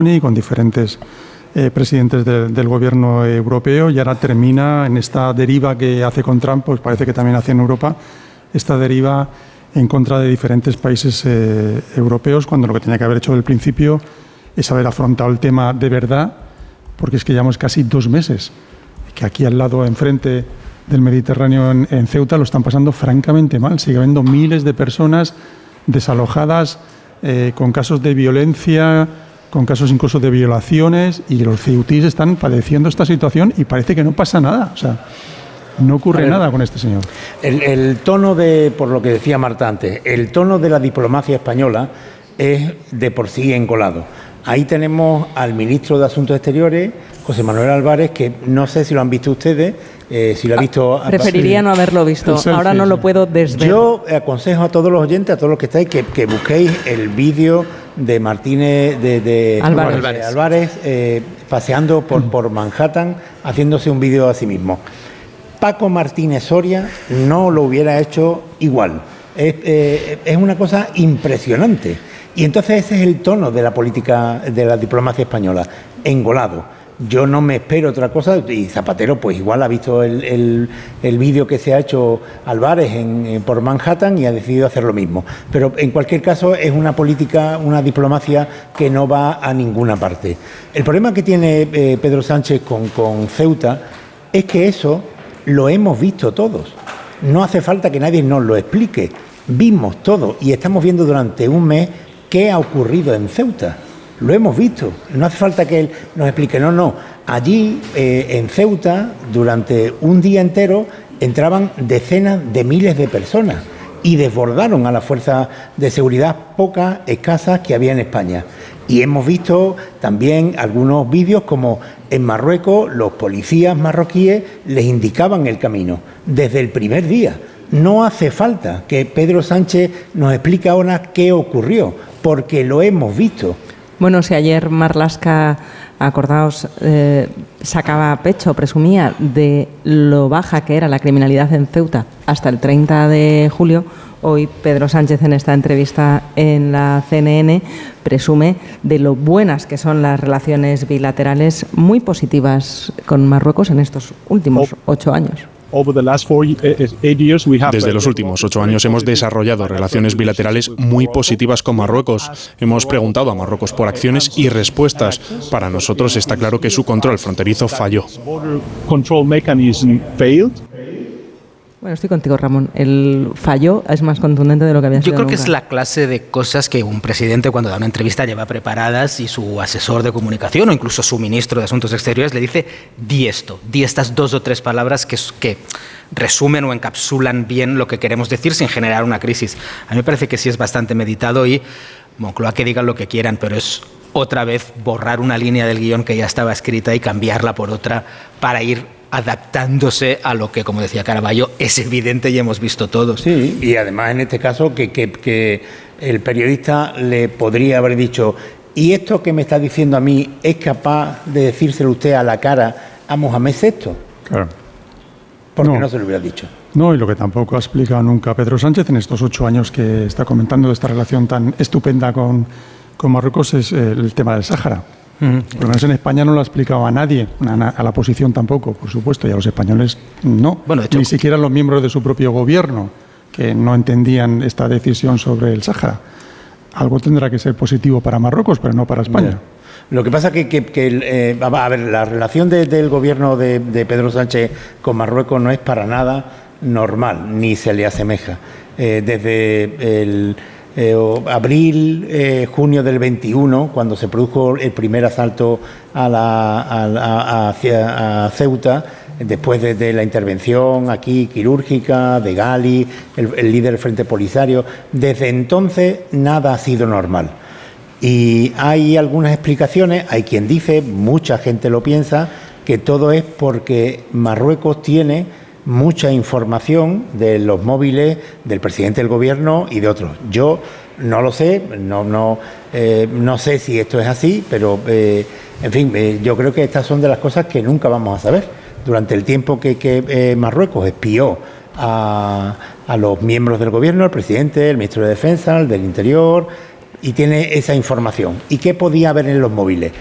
y con diferentes presidentes del gobierno europeo, y ahora termina en esta deriva que hace con Trump, pues parece que también hace en Europa, esta deriva en contra de diferentes países europeos, cuando lo que tenía que haber hecho desde el principio es haber afrontado el tema de verdad, porque es que llevamos casi 2 meses, que aquí al lado, enfrente del Mediterráneo, en Ceuta, lo están pasando francamente mal. Sigue habiendo miles de personas desalojadas, con casos de violencia, con casos incluso de violaciones, y los ceutíes están padeciendo esta situación y parece que no pasa nada. O sea, no ocurre nada con este señor. El tono de, por lo que decía Marta antes, el tono de la diplomacia española es de por sí engolado. Ahí tenemos al ministro de Asuntos Exteriores, José Manuel Álvarez, que no sé si lo han visto ustedes, si lo ha visto... Preferiría no haberlo visto, ahora no lo puedo desver. Yo aconsejo a todos los oyentes, a todos los que estáis, que busquéis el vídeo de Martínez, de Álvarez paseando por Manhattan, haciéndose un vídeo a sí mismo. Paco Martínez Soria no lo hubiera hecho igual. Es una cosa impresionante. Y entonces ese es el tono de la política, de la diplomacia española, engolado. Yo no me espero otra cosa, y Zapatero pues igual ha visto el vídeo que se ha hecho Álvarez por Manhattan y ha decidido hacer lo mismo. Pero en cualquier caso es una política, una diplomacia que no va a ninguna parte. El problema que tiene Pedro Sánchez con Ceuta es que eso lo hemos visto todos. No hace falta que nadie nos lo explique. Vimos todo y estamos viendo durante un mes qué ha ocurrido en Ceuta. Lo hemos visto. No hace falta que él nos explique. No. Allí, en Ceuta, durante un día entero, entraban decenas de miles de personas y desbordaron a las fuerzas de seguridad pocas, escasas, que había en España. Y hemos visto también algunos vídeos como en Marruecos los policías marroquíes les indicaban el camino desde el primer día. No hace falta que Pedro Sánchez nos explique ahora qué ocurrió, porque lo hemos visto. Bueno, si ayer Marlaska, acordaos, sacaba pecho, presumía de lo baja que era la criminalidad en Ceuta hasta el 30 de julio, hoy Pedro Sánchez en esta entrevista en la CNN presume de lo buenas que son las relaciones bilaterales muy positivas con Marruecos en estos últimos 8 años. Desde los últimos 8 años hemos desarrollado relaciones bilaterales muy positivas con Marruecos. Hemos preguntado a Marruecos por acciones y respuestas. Para nosotros está claro que su control fronterizo falló. Bueno, estoy contigo, Ramón. El fallo es más contundente de lo que había sido. Yo creo que nunca. es la clase de cosas que un presidente cuando da una entrevista lleva preparadas y su asesor de comunicación o incluso su ministro de Asuntos Exteriores le dice: di esto, di estas 2 o 3 palabras que resumen o encapsulan bien lo que queremos decir sin generar una crisis. A mí me parece que sí es bastante meditado y Moncloa que digan lo que quieran, pero es otra vez borrar una línea del guión que ya estaba escrita y cambiarla por otra para ir adaptándose a lo que, como decía Caraballo, es evidente y hemos visto todos. Sí, y además en este caso que el periodista le podría haber dicho: ¿y esto que me está diciendo a mí es capaz de decírselo usted a la cara a Mohamed VI? Claro. Porque no se lo hubiera dicho. No, y lo que tampoco ha explicado nunca Pedro Sánchez en estos 8 años que está comentando de esta relación tan estupenda con Marruecos es el tema del Sáhara. Por lo menos en España no lo ha explicado a nadie, a la oposición tampoco, por supuesto, y a los españoles no. Bueno, de hecho, ni siquiera los miembros de su propio gobierno, que no entendían esta decisión sobre el Sáhara. Algo tendrá que ser positivo para Marruecos, pero no para España. Lo que pasa es que a ver, la relación del gobierno de Pedro Sánchez con Marruecos no es para nada normal, ni se le asemeja. Desde el abril, junio del 21, cuando se produjo el primer asalto hacia Ceuta, después de la intervención aquí quirúrgica de Gali, el líder del Frente Polisario, desde entonces nada ha sido normal. Y hay algunas explicaciones, hay quien dice, mucha gente lo piensa, que todo es porque Marruecos tiene mucha información de los móviles del presidente del gobierno y de otros. Yo no lo sé, no sé si esto es así, pero en fin, yo creo que estas son de las cosas que nunca vamos a saber. Durante el tiempo que Marruecos espió a los miembros del gobierno, el presidente, el ministro de Defensa, el del Interior, y tiene esa información. ¿Y qué podía haber en los móviles?